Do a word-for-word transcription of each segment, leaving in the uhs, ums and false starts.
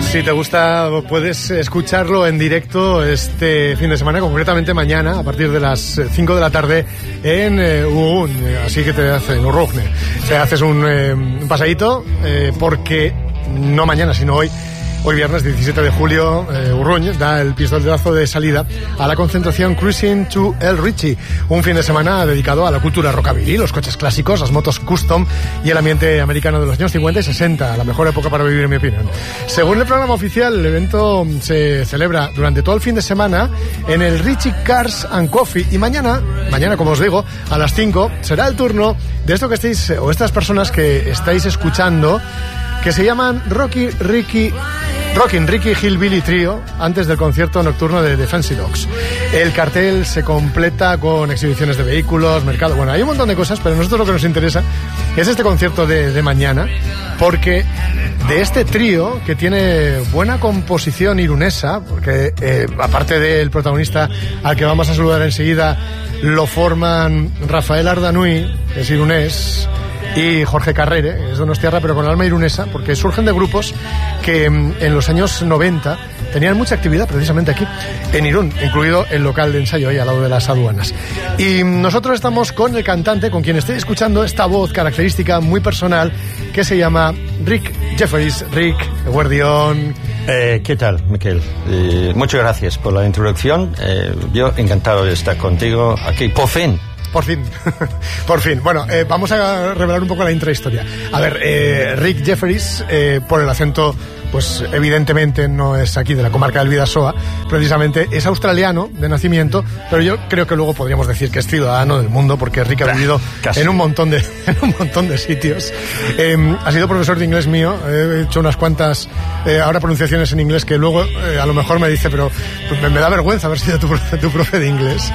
Si te gusta, puedes escucharlo en directo este fin de semana, concretamente mañana, a partir de las cinco de la tarde, en eh, Urruñ. Así que te hacen Urrugne. Te haces un, eh, un pasadito, eh, porque no mañana, sino hoy. Hoy viernes diecisiete de julio, eh, Urruñ da el pistoletazo de salida a la concentración Cruising to El Ritchie, un fin de semana dedicado a la cultura rockabilly, los coches clásicos, las motos custom y el ambiente americano de los años cincuenta y sesenta, la mejor época para vivir, en mi opinión. Según el programa oficial, el evento se celebra durante todo el fin de semana en el Ritchie Cars and Coffee, y mañana, mañana como os digo, a las cinco será el turno de esto que estáis, o estas personas que estáis escuchando, que se llaman Rocky Ricky Rockin' Ricky Hillbilly Trio, antes del concierto nocturno de The Fancy Dogs. El cartel se completa con exhibiciones de vehículos, mercado... Bueno, hay un montón de cosas, pero a nosotros lo que nos interesa es este concierto de, de mañana, porque de este trío, que tiene buena composición irunesa, porque eh, aparte del protagonista al que vamos a saludar enseguida, lo forman Rafael Ardanuy, que es irunés, y Jorge Carrere, es donostiarra, pero con alma irunesa, porque surgen de grupos que en los años noventa tenían mucha actividad precisamente aquí, en Irún, incluido el local de ensayo ahí al lado de las aduanas. Y nosotros estamos con el cantante, con quien estoy escuchando esta voz característica muy personal, que se llama Rick Jefferies. Rick, guardión. Eh, ¿Qué tal, Miquel? Eh, muchas gracias por la introducción. Eh, yo encantado de estar contigo aquí, por fin. Por fin, por fin. Bueno, eh, vamos a revelar un poco la intrahistoria. A ver, eh, Rick Jefferies, eh, por el acento, pues evidentemente no es aquí de la comarca del Bidasoa, precisamente es australiano de nacimiento, pero yo creo que luego podríamos decir que es ciudadano del mundo, porque Rick ha vivido Casi. en un montón de en un montón de sitios. Eh, ha sido profesor de inglés mío, he hecho unas cuantas eh, ahora pronunciaciones en inglés que luego eh, a lo mejor me dice, pero pues, me, me da vergüenza haber sido tu profe, tu profe de inglés.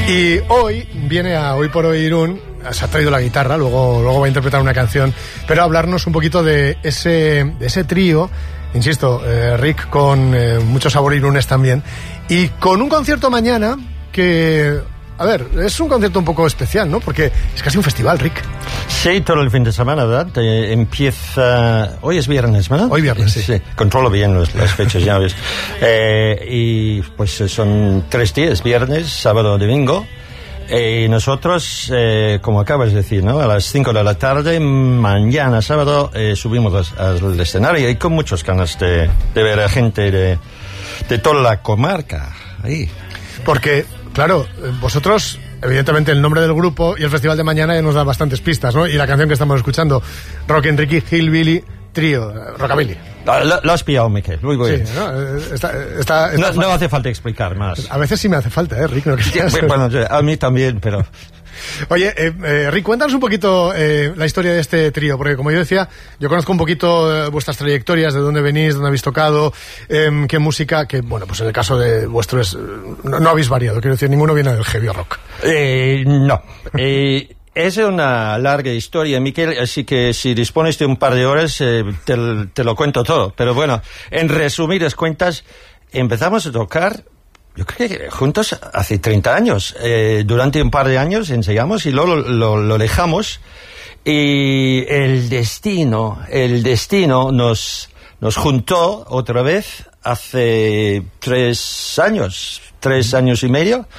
Y hoy viene a Hoy por Hoy Irún, se ha traído la guitarra, luego, luego va a interpretar una canción, pero a hablarnos un poquito de ese, de ese trío, insisto, eh, Rick con eh, mucho sabor irunés también, y con un concierto mañana que, a ver, es un concierto un poco especial, ¿no? Porque es casi un festival, Rick. Sí, todo el fin de semana, ¿verdad? Eh, empieza... Hoy es viernes, ¿verdad? Hoy viernes, sí. sí. Controlo bien los, las fechas, ya ves. Eh, y pues son tres días, viernes, sábado, domingo. Y eh, nosotros, eh, como acabas de decir, ¿no? A las cinco de la tarde, mañana sábado, eh, subimos al escenario, y con muchas ganas de, de ver a gente de, de toda la comarca ahí. Porque, claro, vosotros, evidentemente el nombre del grupo y el festival de mañana ya nos da bastantes pistas, ¿no? Y la canción que estamos escuchando, Rockin' Ricky Hillbilly Trio, Rockabilly. Lo, lo has pillado, Miquel. Muy bien. Sí, ¿no? Está, está, está no, no hace falta explicar más. A veces sí me hace falta, ¿eh, Rick? No sí, bueno, a mí también, pero... Oye, eh, eh, Rick, cuéntanos un poquito eh, la historia de este trío, porque como yo decía, yo conozco un poquito eh, vuestras trayectorias, de dónde venís, dónde habéis tocado, eh, qué música, que bueno, pues en el caso de vuestro es, no, no habéis variado, quiero decir, ninguno viene del heavy rock. Eh, no. Eh... Es una larga historia, Miquel, así que si dispones de un par de horas eh, te, te lo cuento todo. Pero bueno, en resumidas cuentas, empezamos a tocar, yo creo que juntos hace treinta años. Eh, durante un par de años ensayamos y luego lo, lo, lo dejamos. Y el destino, el destino nos, nos juntó otra vez hace tres años, tres años y medio.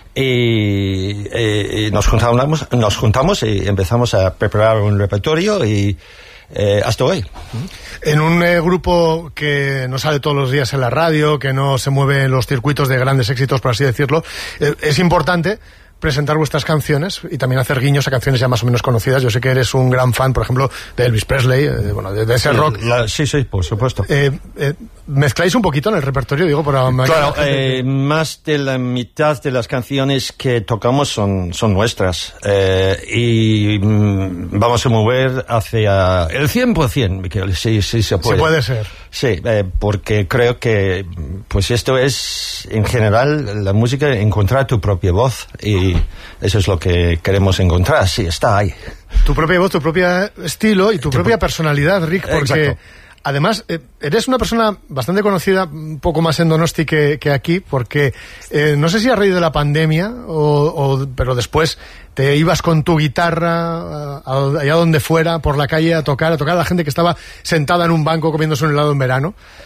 Y, eh, y nos juntamos nos juntamos y empezamos a preparar un repertorio y eh, hasta hoy. En un eh, grupo que no sale todos los días en la radio, que no se mueve en los circuitos de grandes éxitos, por así decirlo, eh, es importante presentar vuestras canciones y también hacer guiños a canciones ya más o menos conocidas. Yo sé que eres un gran fan, por ejemplo, de Elvis Presley, eh, bueno, de, de ese rock. La, sí, sí, por supuesto. Eh, eh, ¿Mezcláis un poquito en el repertorio, digo, para... Claro, eh, más de la mitad de las canciones que tocamos son, son nuestras. Eh, y mm, vamos a mover hacia el cien por ciento, Miquel, sí, sí se puede. Sí puede ser. Sí, eh, porque creo que pues esto es, en general, la música, encontrar tu propia voz, y eso es lo que queremos encontrar. Sí, está ahí. Tu propia voz, tu propio estilo y tu, tu propia pro... personalidad, Rick, porque... Exacto. Además, eh, eres una persona bastante conocida, un poco más en Donosti que, que aquí, porque eh, no sé si a raíz de la pandemia, o, o, pero después te ibas con tu guitarra a, a, allá donde fuera, por la calle, a tocar, a tocar a la gente que estaba sentada en un banco comiéndose un helado en verano.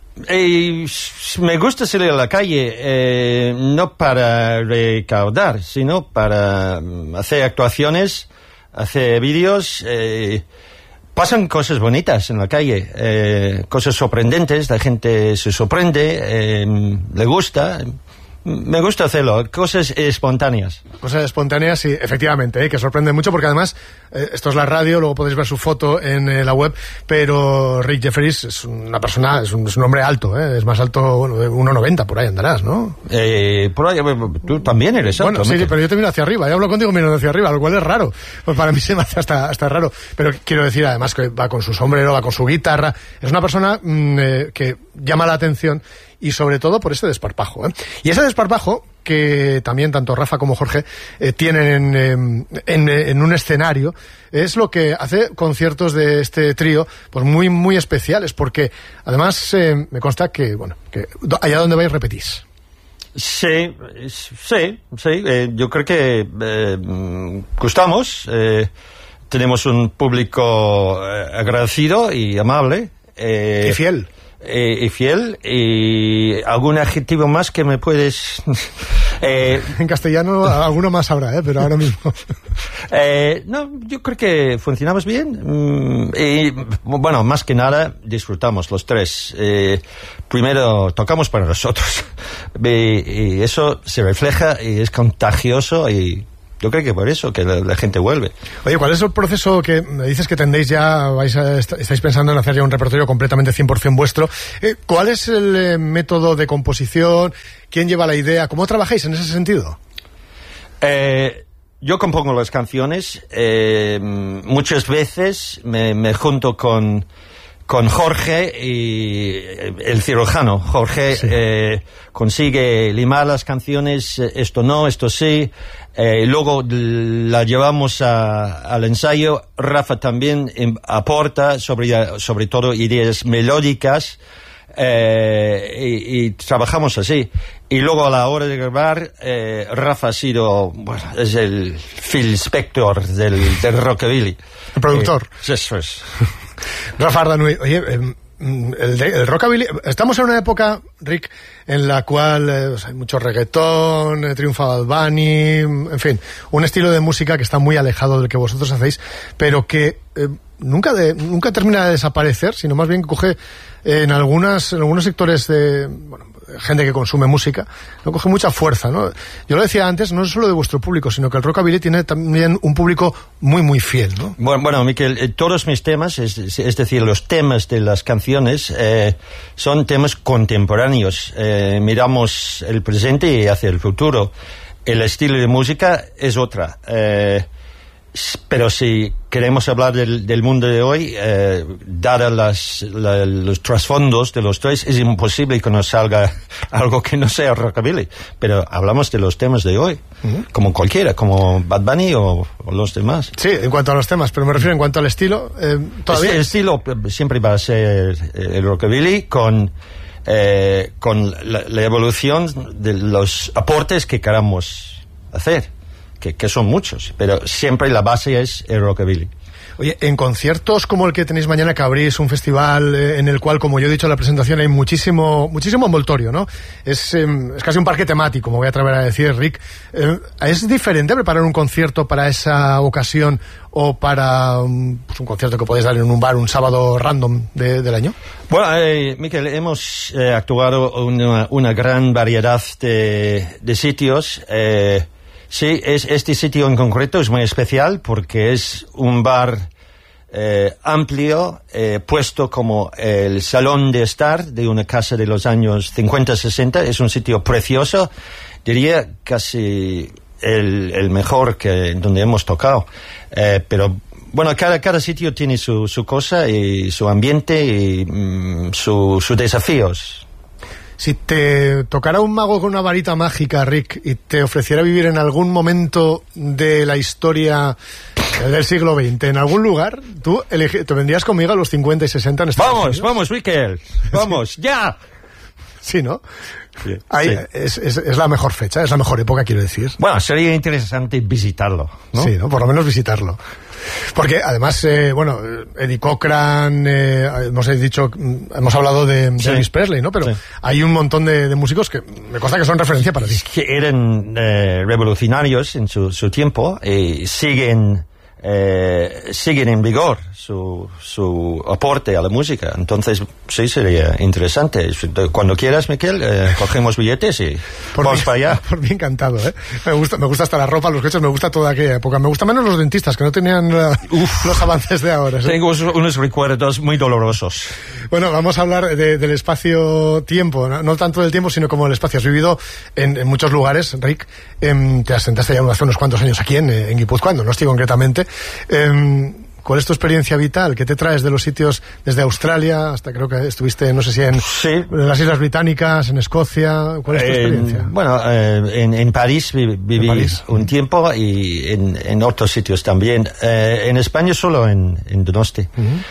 Eh, me gusta salir a la calle, eh, no para recaudar, sino para hacer actuaciones, hacer vídeos. Eh, pasan cosas bonitas en la calle, eh, cosas sorprendentes, la gente se sorprende, eh, le gusta. Me gusta hacerlo, cosas espontáneas. Cosas espontáneas, sí, efectivamente, ¿eh? Que sorprende mucho porque además, eh, esto es la radio, luego podéis ver su foto en eh, la web, pero Rick Jefferies es una persona, es un, es un hombre alto, ¿eh? Es más alto, bueno, uno noventa, por ahí andarás, ¿no? Eh, por ahí, tú también eres alto. Bueno, sí, pero yo te miro hacia arriba, yo hablo contigo mirando hacia arriba, lo cual es raro, pues para mí se me hace hasta, hasta raro, pero quiero decir además que va con su sombrero, va con su guitarra, es una persona mmm, eh, que llama la atención y sobre todo por ese desparpajo, ¿eh? Y ese desparpajo que también tanto Rafa como Jorge eh, tienen en, en, en un escenario es lo que hace conciertos de este trío pues muy muy especiales, porque además eh, me consta que bueno que allá donde vais repetís. Sí, sí, sí. Eh, yo creo que eh, gustamos. Eh, tenemos un público eh, agradecido y amable. Eh, y fiel. Eh, y fiel. Y algún adjetivo más que me puedes... eh, en castellano alguno más habrá, ¿eh? Pero ahora mismo... eh, no, yo creo que funcionamos bien. Mm, y, bueno, más que nada disfrutamos los tres. Eh, primero tocamos para nosotros. y, y eso se refleja y es contagioso y... Yo creo que por eso, que la, la gente vuelve. Oye, ¿cuál es el proceso que me dices que tendéis ya, vais a, estáis pensando en hacer ya un repertorio completamente cien por ciento vuestro? Eh, ¿Cuál es el eh, método de composición? ¿Quién lleva la idea? ¿Cómo trabajáis en ese sentido? Eh, yo compongo las canciones. Eh, muchas veces me, me junto con... con Jorge y el cirujano. Jorge sí. eh, consigue limar las canciones, esto no, esto sí, eh, luego la llevamos a, al ensayo. Rafa también aporta sobre, sobre todo ideas melódicas, eh, y, y trabajamos así. Y luego a la hora de grabar, eh, Rafa ha sido, bueno, es el Phil Spector del, del rockabilly. El productor. Eh, eso es. Rafa Ardanuy, oye, eh, el, el rockabilly, estamos en una época, Rick, en la cual eh, pues hay mucho reggaetón, eh, triunfa Bad Bunny, en fin, un estilo de música que está muy alejado del que vosotros hacéis, pero que eh, nunca de, nunca termina de desaparecer, sino más bien que coge eh, en algunas en algunos sectores de, bueno, gente que consume música, no coge mucha fuerza, ¿no? Yo lo decía antes, no es solo de vuestro público, sino que el rockabilly tiene también un público muy, muy fiel, ¿no? Bueno, bueno Miquel, eh, todos mis temas, es, es decir, los temas de las canciones, eh, son temas contemporáneos. Eh, miramos el presente y hacia el futuro. El estilo de música es otra. Eh, pero si queremos hablar del, del mundo de hoy, eh, dadas las, la, los trasfondos de los tres, es imposible que nos salga algo que no sea rockabilly. Pero hablamos de los temas de hoy, uh-huh. como cualquiera, como Bad Bunny o, o los demás. Sí, en cuanto a los temas, pero me refiero en cuanto al estilo, eh, todavía... El estilo siempre va a ser el rockabilly con... Eh, con la, la evolución de los aportes que queramos hacer. Que, que son muchos, pero siempre la base es el rockabilly. Oye, en conciertos como el que tenéis mañana, que abrís un festival eh, en el cual, como yo he dicho en la presentación, hay muchísimo muchísimo envoltorio, ¿no? Es, eh, es casi un parque temático, me voy a atrever a decir, Rick. Eh, ¿Es diferente preparar un concierto para esa ocasión o para um, pues un concierto que podéis dar en un bar un sábado random de, del año? Bueno, eh, Miquel, hemos eh, actuado una, una gran variedad de, de sitios. Eh, Sí, es, este sitio en concreto es muy especial porque es un bar eh, amplio, eh, puesto como el salón de estar de una casa de los años cincuenta sesenta. Es un sitio precioso, diría casi el, el mejor que donde hemos tocado. Eh, pero bueno, cada, cada sitio tiene su, su cosa y su ambiente y mm, su, sus desafíos. Si te tocara un mago con una varita mágica, Rick, y te ofreciera vivir en algún momento de la historia del siglo veinte, en algún lugar, tú eleg- te vendrías conmigo a los cincuenta y sesenta en Estados Vamos, Unidos. vamos, Miquel, vamos, ya. Sí, ¿no? Sí, Ahí, sí. Es, es, es la mejor fecha, es la mejor época, quiero decir. Bueno, sería interesante visitarlo, ¿no? Sí, ¿no? Por lo menos visitarlo. Porque además, eh, bueno, Eddie Cochran, eh, hemos dicho, hemos hablado de, de Sí. Elvis Presley, ¿no? Pero Sí. hay un montón de, de músicos que me consta que son referencia para ti. Que eran eh, revolucionarios en su, su tiempo y siguen eh, siguen en vigor su, su aporte a la música. Entonces, sí, sería interesante. Cuando quieras, Miquel, eh, cogemos billetes y Por vamos mí, para allá. Por mí encantado, ¿eh? Me gusta, me gusta hasta la ropa, los coches, me gusta toda aquella época. Me gusta menos los dentistas, que no tenían la, los avances de ahora. ¿Sí? Tengo unos recuerdos muy dolorosos. Bueno, vamos a hablar de, del espacio-tiempo, ¿no? No tanto del tiempo, sino como el espacio. Has vivido en, en muchos lugares, Rick. Eh, te asentaste ya hace unos cuantos años aquí en, en Guipúzcoa, no estoy concretamente. Eh, ¿Cuál es tu experiencia vital? ¿Qué te traes de los sitios desde Australia hasta creo que estuviste, no sé si en, Sí. en las Islas Británicas, en Escocia? ¿Cuál es tu experiencia? Eh, bueno, eh, en, en París vi- viví En París. un tiempo y en, en otros sitios también. Eh, en España solo en, en Donosti. Uh-huh.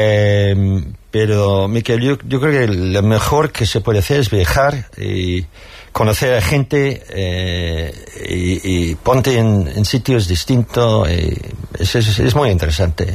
eh, pero, Miquel, yo, yo creo que lo mejor que se puede hacer es viajar y conocer a gente eh, y, y ponte en, en sitios distintos. Eh, es, es, es muy interesante.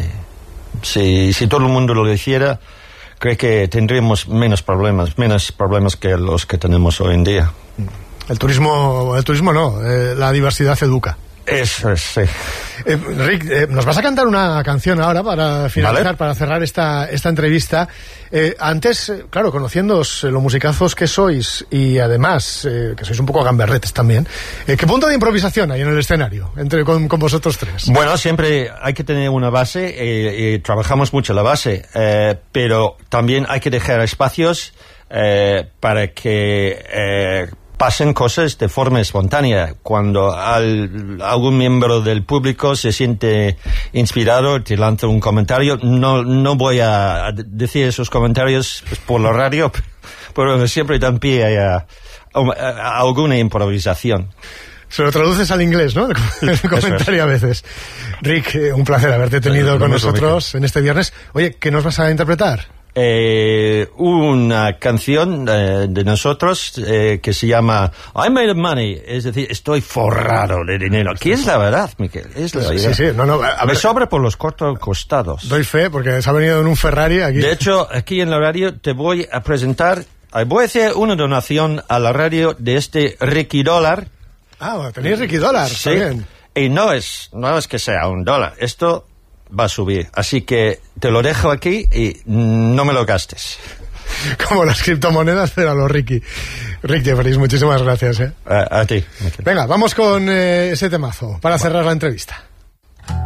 Si, si todo el mundo lo hiciera, creo que tendríamos menos problemas, menos problemas que los que tenemos hoy en día. El turismo, el turismo no, eh, la diversidad educa. Eso es, sí. Eh, Rick, eh, nos vas a cantar una canción ahora para finalizar, Vale. para cerrar esta, esta entrevista. Eh, antes, eh, claro, conociéndoos eh, lo musicazos que sois y además eh, que sois un poco gamberretes también, eh, ¿qué punto de improvisación hay en el escenario entre con, con vosotros tres? Bueno, siempre hay que tener una base eh, y trabajamos mucho la base, eh, pero también hay que dejar espacios eh, para que eh, pasen cosas de forma espontánea. Cuando al, algún miembro del público se siente inspirado, te lanza un comentario. No, no voy a, a decir esos comentarios pues, por la radio, pero siempre dan pie a, a, a alguna improvisación. Se lo traduces al inglés, ¿no? El comentario a veces. Rick, eh, un placer haberte tenido Lo con mismo, nosotros Miquel. en este viernes. Oye, ¿qué nos vas a interpretar? Eh, una canción eh, de nosotros eh, que se llama I Made of Money, es decir, estoy forrado de dinero. ¿Qué es la verdad, Miquel? Es la Sí, verdad. sí, no, no, a Me ver, sobra por los cortos costados. doy fe porque se ha venido en un Ferrari aquí. De hecho, aquí en la radio te voy a presentar, eh, voy a hacer una donación a la radio de este Ricky Dólar. Ah, bueno, tenéis Ricky Dólar, Sí. está bien. Y no es, no es que sea un dólar, esto va a subir. Así que te lo dejo aquí y no me lo gastes. Como las criptomonedas, pero a los Ricky. Rick Jefferies, muchísimas gracias. ¿eh? A, a ti, Miquel. Venga, vamos con eh, ese temazo para cerrar la entrevista.